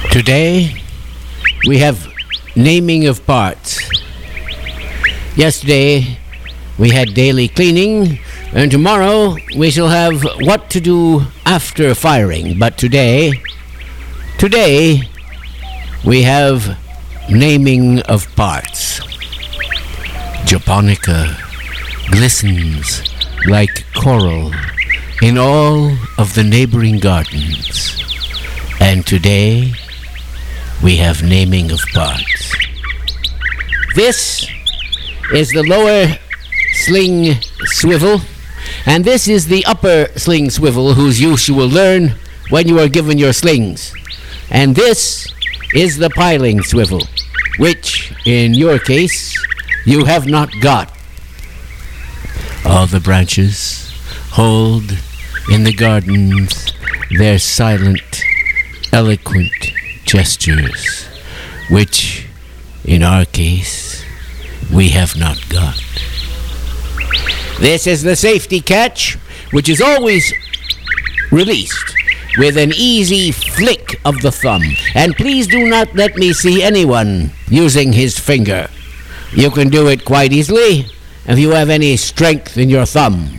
Today, we have naming of parts. Yesterday, we had daily cleaning, and tomorrow we shall have what to do after firing. But today, we have naming of parts. Japonica glistens like coral in all of the neighboring gardens. And today, we have naming of parts. This is the lower sling swivel, and this is the upper sling swivel, whose use you will learn when you are given your slings. And this is the piling swivel, which, in your case, you have not got. All the branches hold in the gardens their silent, eloquent gestures, which, in our case, we have not got. This is the safety catch, which is always released with an easy flick of the thumb. And please do not let me see anyone using his finger. You can do it quite easily if you have any strength in your thumb.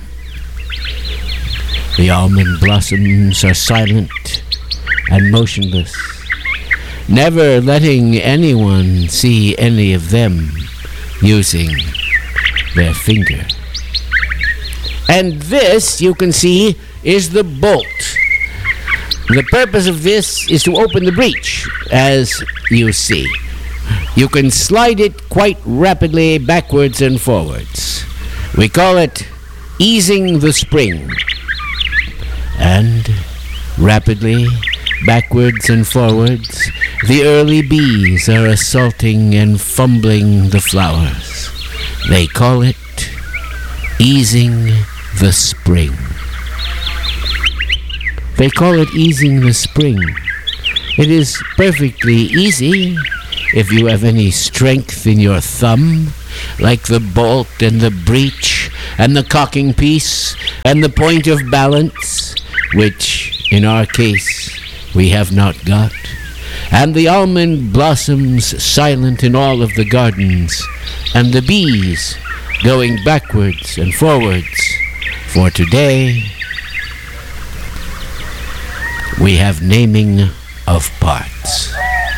The almond blossoms are silent and motionless, never letting anyone see any of them using their finger. And this, you can see, is the bolt. The purpose of this is to open the breech, as you see. You can slide it quite rapidly backwards and forwards. We call it easing the spring. And rapidly backwards and forwards, the early bees are assaulting and fumbling the flowers. They call it easing the spring. They call it easing the spring. It is perfectly easy if you have any strength in your thumb, like the bolt and the breech and the cocking piece and the point of balance, which, in our case, we have not got, and the almond blossoms silent in all of the gardens, and the bees going backwards and forwards. For today, we have naming of parts.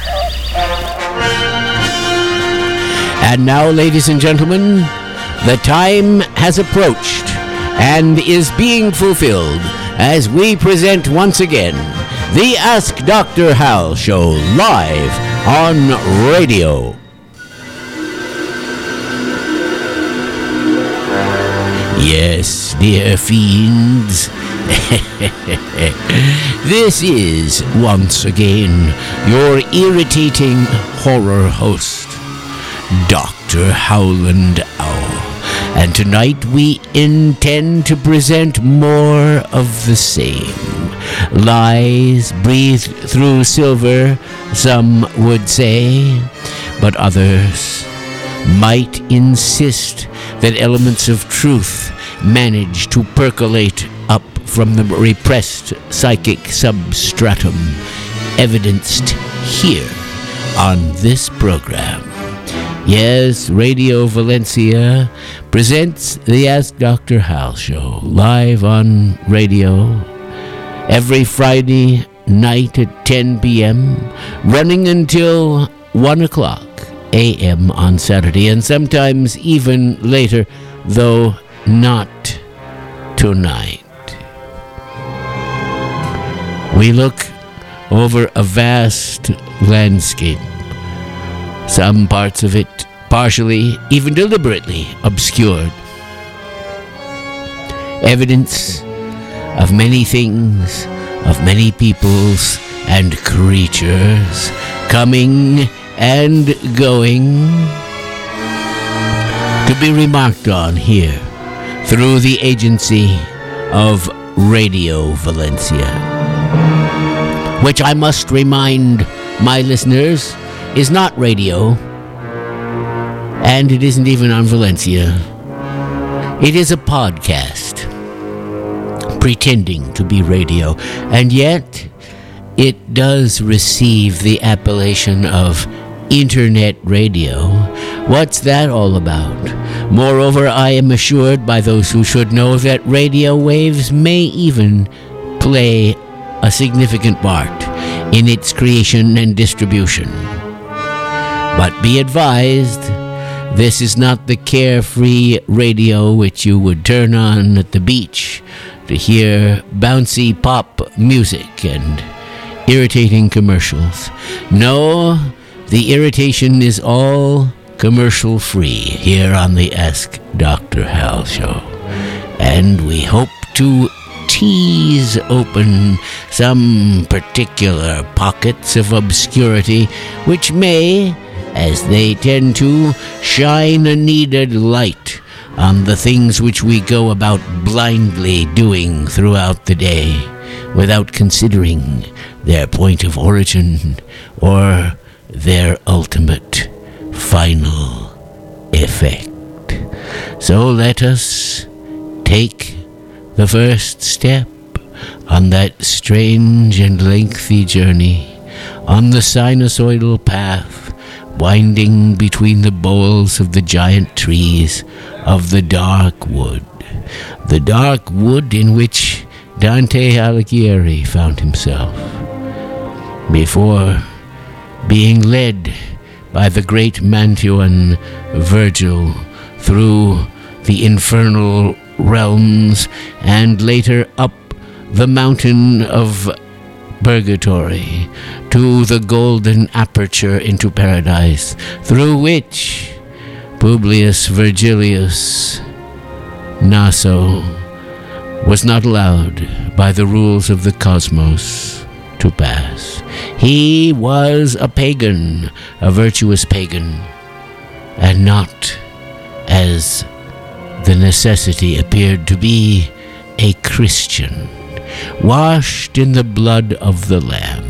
And now, ladies and gentlemen, the time has approached and is being fulfilled as we present once again the Ask Dr. Hal Show live on radio. Yes, dear fiends, this is once again your irritating horror host, Dr. Howland Owl. And tonight we intend to present more of the same. Lies breathed through silver, some would say, but others might insist that elements of truth manage to percolate up from the repressed psychic substratum, evidenced here on this program. Yes, Radio Valencia presents the Ask Dr. Hal Show live on radio every Friday night at 10 p.m., running until 1 o'clock a.m. on Saturday, and sometimes even later, though not tonight. We look over a vast landscape, some parts of it partially, even deliberately, obscured. Evidence of many things, of many peoples and creatures, coming and going, to be remarked on here through the agency of Radio Valencia, which I must remind my listeners is not radio, and it isn't even on Valencia. It is a podcast pretending to be radio, and yet it does receive the appellation of Internet radio. What's that all about? Moreover, I am assured by those who should know that radio waves may even play a significant part in its creation and distribution. But be advised, this is not the carefree radio which you would turn on at the beach to hear bouncy pop music and irritating commercials. No, the irritation is all commercial-free here on the Ask Dr. Hal show. And we hope to tease open some particular pockets of obscurity which may, as they tend to, shine a needed light on the things which we go about blindly doing throughout the day without considering their point of origin or their ultimate final effect. So let us take the first step on that strange and lengthy journey on the sinusoidal path winding between the boles of the giant trees of the dark wood in which Dante Alighieri found himself before being led by the great Mantuan Virgil through the infernal realms and later up the mountain of purgatory to the golden aperture into paradise, through which Publius Virgilius Naso was not allowed by the rules of the cosmos to pass. He was a pagan, a virtuous pagan, and not, as the necessity appeared to be, a Christian, washed in the blood of the Lamb.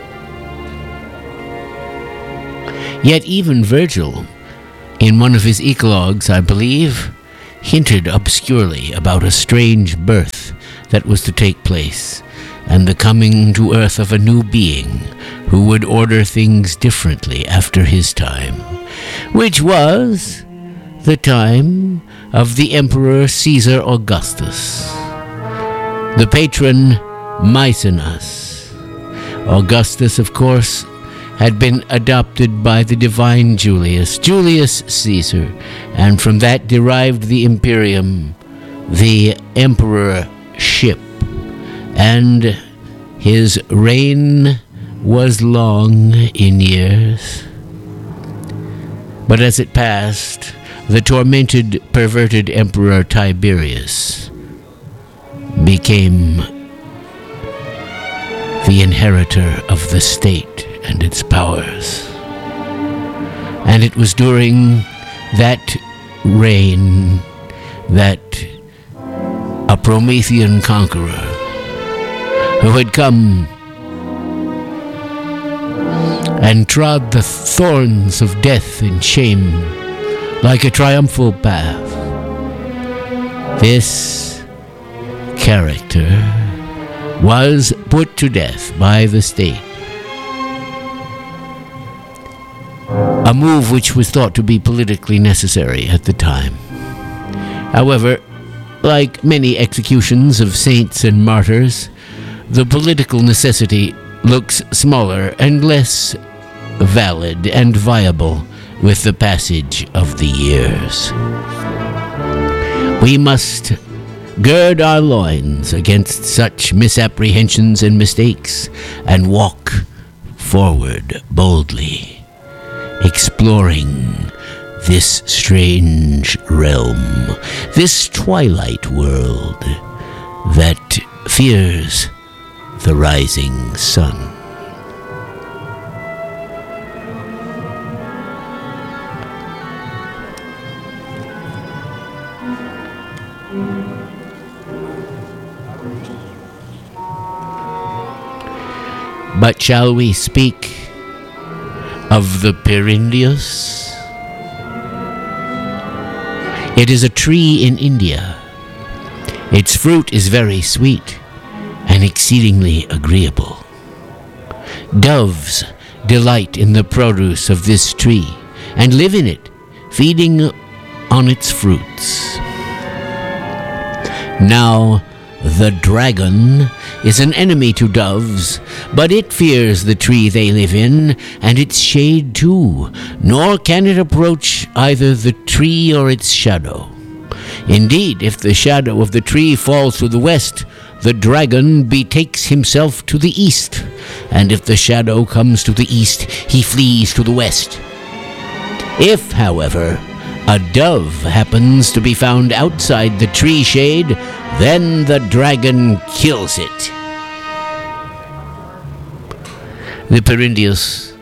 Yet even Virgil, in one of his eclogues, I believe, hinted obscurely about a strange birth that was to take place, and the coming to earth of a new being who would order things differently after his time, which was the time of the Emperor Caesar Augustus, the patron Maecenas. Augustus, of course, had been adopted by the divine Julius Caesar, and from that derived the imperium, the emperorship, and his reign was long in years. But as it passed, the tormented, perverted Emperor Tiberius became the inheritor of the state and its powers. And it was during that reign that a Promethean conqueror who had come and trod the thorns of death and shame like a triumphal path, this character was put to death by the state. A move which was thought to be politically necessary at the time. However, like many executions of saints and martyrs, the political necessity looks smaller and less valid and viable with the passage of the years. We must gird our loins against such misapprehensions and mistakes and walk forward boldly, exploring this strange realm, this twilight world that fears the rising sun. But shall we speak of the Perindius? It is a tree in India. Its fruit is very sweet and exceedingly agreeable. Doves delight in the produce of this tree and live in it, feeding on its fruits. Now, the dragon is an enemy to doves, but it fears the tree they live in, and its shade too, nor can it approach either the tree or its shadow. Indeed, if the shadow of the tree falls to the west, the dragon betakes himself to the east, and if the shadow comes to the east, he flees to the west. If, however, a dove happens to be found outside the tree shade, then the dragon kills it. The Perindius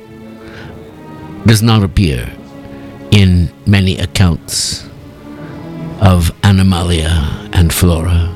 does not appear in many accounts of Animalia and Flora.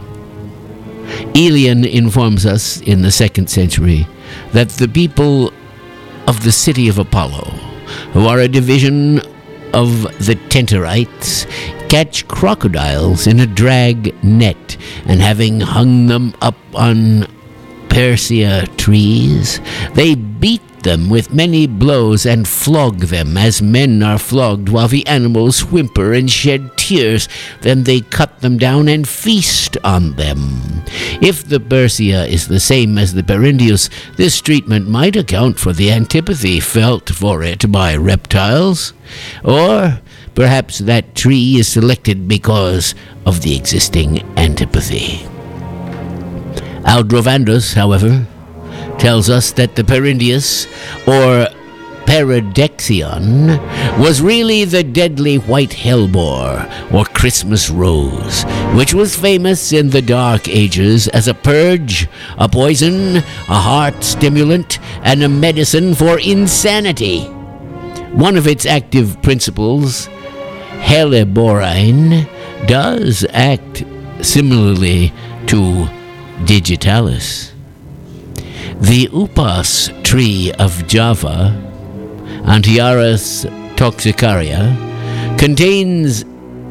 Aelian informs us in the 2nd century that the people of the city of Apollo, who are a division of the Tenterites, catch crocodiles in a drag net, and having hung them up on Persea trees, they beat them with many blows and flog them as men are flogged, while the animals whimper and shed tears. Then they cut them down and feast on them. If the Persea is the same as the Perindius, this treatment might account for the antipathy felt for it by reptiles. Or perhaps that tree is selected because of the existing antipathy. Aldrovandus, however, tells us that the Perindius, or Paradexion, was really the deadly white hellebore, or Christmas rose, which was famous in the Dark Ages as a purge, a poison, a heart stimulant, and a medicine for insanity. One of its active principles, helleborine, does act similarly to digitalis. The upas tree of Java, Antiaris toxicaria, contains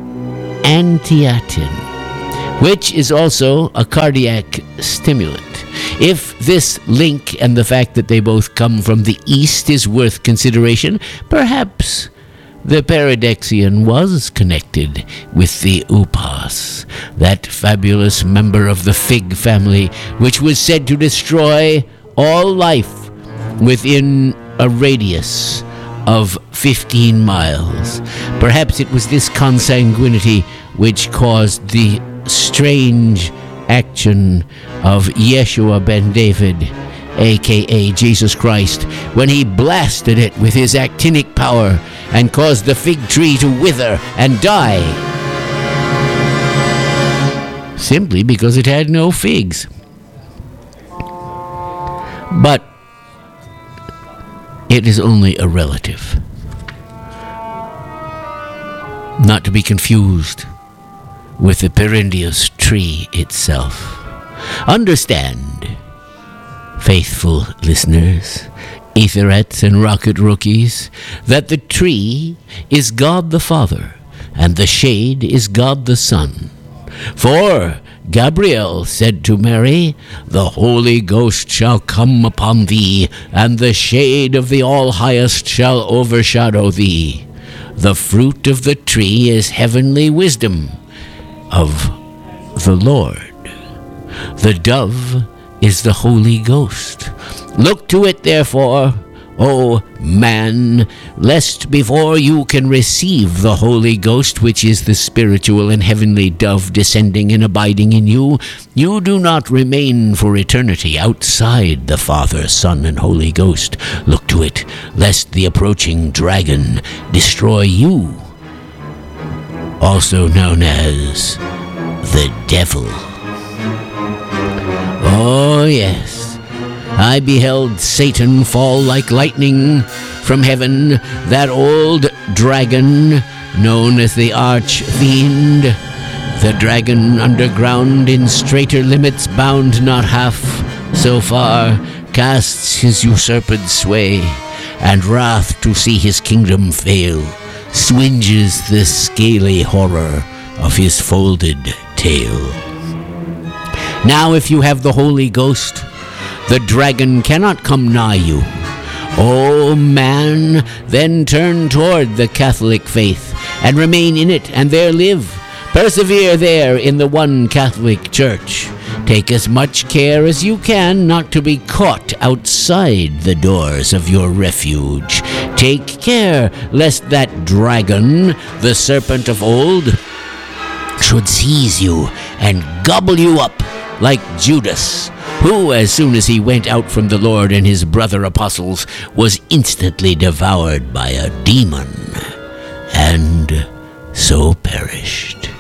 antiatin, which is also a cardiac stimulant. If this link and the fact that they both come from the east is worth consideration, perhaps the Paradexion was connected with the upas, that fabulous member of the fig family, which was said to destroy all life within a radius of 15 miles. Perhaps it was this consanguinity which caused the strange action of Yeshua ben David, a.k.a. Jesus Christ, when he blasted it with his actinic power and caused the fig tree to wither and die, simply because it had no figs. But it is only a relative, not to be confused with the Perindius tree itself. Understand, faithful listeners, Aetherettes and rocket rookies, that the tree is God the Father, and the shade is God the Son. For Gabriel said to Mary, "The Holy Ghost shall come upon thee, and the shade of the All-Highest shall overshadow thee. The fruit of the tree is heavenly wisdom of the Lord. The dove is the Holy Ghost. Look to it, therefore, O man, lest before you can receive the Holy Ghost, which is the spiritual and heavenly dove descending and abiding in you, you do not remain for eternity outside the Father, Son, and Holy Ghost. Look to it, lest the approaching dragon destroy you, also known as the devil." Oh, yes, I beheld Satan fall like lightning from heaven, that old dragon known as the Arch-Fiend, the dragon underground in straighter limits bound not half so far, casts his usurped sway, and wrath to see his kingdom fail, swinges the scaly horror of his folded tail. Now if you have the Holy Ghost, the dragon cannot come nigh you. O man, then turn toward the Catholic faith, and remain in it, and there live. Persevere there in the one Catholic Church. Take as much care as you can not to be caught outside the doors of your refuge. Take care lest that dragon, the serpent of old, should seize you and gobble you up like Judas, who, as soon as he went out from the Lord and his brother apostles, was instantly devoured by a demon, and so perished.